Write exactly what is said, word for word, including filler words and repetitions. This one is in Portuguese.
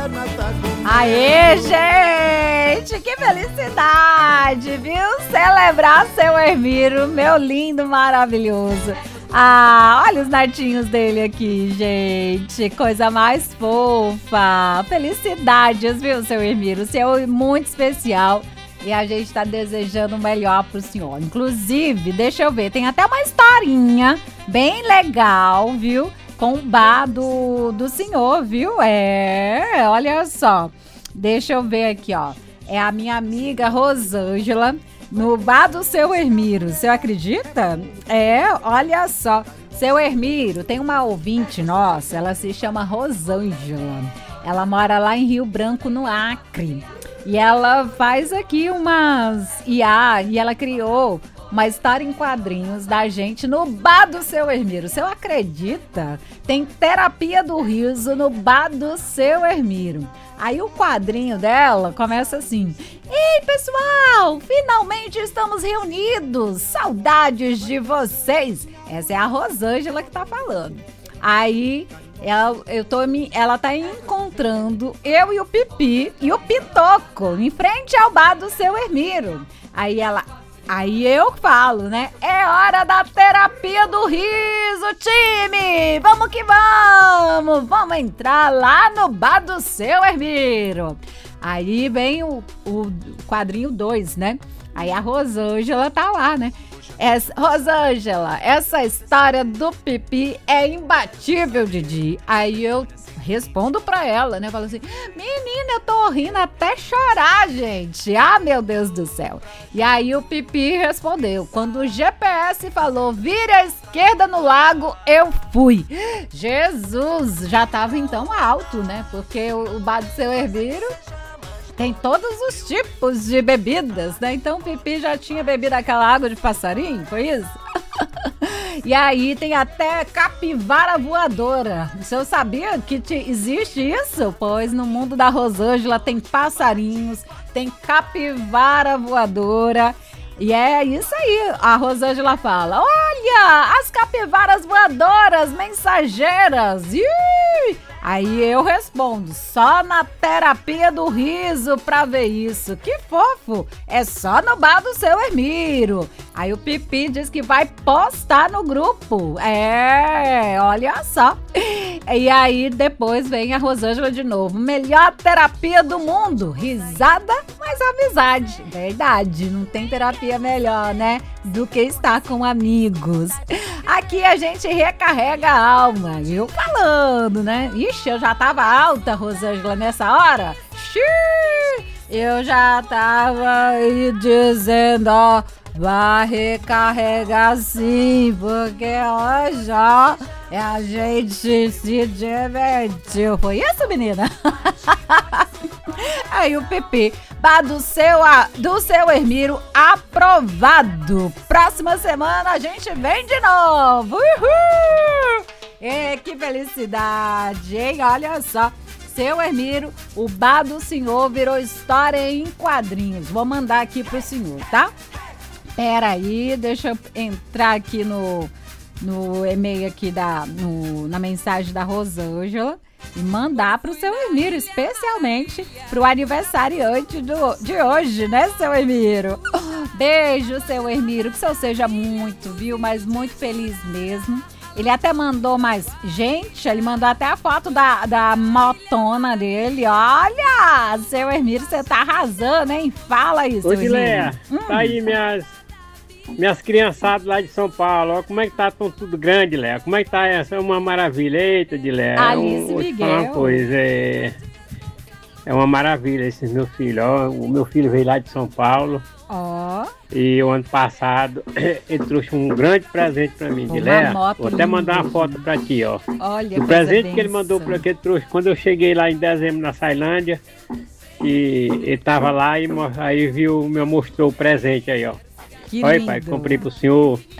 Aê, gente, que felicidade, viu? Celebrar seu Hermiro, meu lindo, maravilhoso. Ah, olha os netinhos dele aqui, gente, coisa mais fofa. Felicidades, viu, seu Hermiro, seu é muito especial. E a gente tá desejando o melhor pro senhor. Inclusive, deixa eu ver, tem até uma historinha bem legal, viu? Com o bar do, do senhor, viu? É, olha só. Deixa eu ver aqui, ó. É a minha amiga Rosângela, no bar do seu Hermiro. Você acredita? É, olha só. Seu Hermiro, tem uma ouvinte nossa, ela se chama Rosângela. Ela mora lá em Rio Branco, no Acre. E ela faz aqui umas I A, e ela criou uma história em quadrinhos da gente no bar do seu Hermiro. Você acredita? Tem terapia do riso no bar do seu Hermiro. Aí o quadrinho dela começa assim: ei, pessoal, finalmente estamos reunidos. Saudades de vocês. Essa é a Rosângela que tá falando. Aí ela, eu tô, ela tá encontrando eu e o Pipi e o Pitoco em frente ao bar do seu Hermiro. Aí ela... Aí eu falo, né? É hora da terapia do riso, time! Vamos que vamos! Vamos entrar lá no bar do seu Hermiro. Aí vem o, o quadrinho dois, né? Aí a Rosângela tá lá, né? Essa, Rosângela, essa história do Pipi é imbatível, Didi. Aí eu respondo pra ela, né? Falo assim: menina, eu tô rindo até chorar, gente. Ah, meu Deus do céu. E aí o Pipi respondeu: quando o G P S falou vire à esquerda no lago, eu fui. Jesus, já tava então alto, né? Porque o, o bar do seu Hermiro tem todos os tipos de bebidas, né? Então o Pipi já tinha bebido aquela água de passarinho, foi isso? E aí tem até capivara voadora. O senhor sabia que te, existe isso? Pois no mundo da Rosângela tem passarinhos, tem capivara voadora. E é isso aí, a Rosângela fala: olha, as capivaras voadoras, mensageiras. Ih! Aí eu respondo: só na terapia do riso pra ver isso. Que fofo! É só no bar do seu Hermiro. Aí o Pipi diz que vai postar no grupo. É, olha só. E aí depois vem a Rosângela de novo: melhor terapia do mundo. Risada, mas amizade. Verdade, não tem terapia melhor, né? Do que estar com amigos. Aqui a gente recarrega a alma. Eu falando, né? Ixi, eu já tava alta, Rosângela, nessa hora. Xiii, eu já tava aí dizendo, ó, vai recarregar sim, porque hoje, ó, a gente se divertiu. Foi isso, menina? Aí o Pipi: bar do seu, do seu Hermiro aprovado. Próxima semana a gente vem de novo. Uhul! E que felicidade, hein? Olha só, seu Hermiro, o bar do senhor virou história em quadrinhos. Vou mandar aqui pro senhor, tá? Pera aí, deixa eu entrar aqui no, no e-mail aqui da, no, na mensagem da Rosângela e mandar pro seu Hermiro, especialmente pro aniversariante do, de hoje, né, seu Hermiro? Beijo, seu Hermiro, que o senhor seja muito, viu, mas muito feliz mesmo. Ele até mandou mais, gente, ele mandou até a foto da, da motona dele. Olha, seu Hermiro, você tá arrasando, hein? Fala isso, Ô, Dileia, hum. Tá aí minhas, minhas criançadas lá de São Paulo. Ó, como é que tá? Tão tudo grande, Léa. Como é que tá essa? É uma maravilha. Eita, Dileia. Alice um, Miguel. Vou te falar uma coisa, é... É uma maravilha esses meus filhos. Ó, o meu filho veio lá de São Paulo. Ó. Oh. E o ano passado ele trouxe um grande presente pra mim, Dileia. Vou até mandar uma foto pra ti, ó. Olha, o presente que ele mandou pra que ele trouxe quando eu cheguei lá em dezembro na Sailândia. E ele tava lá e aí viu, me mostrou o presente aí, ó. Que Olha, lindo. pai, comprei pro senhor.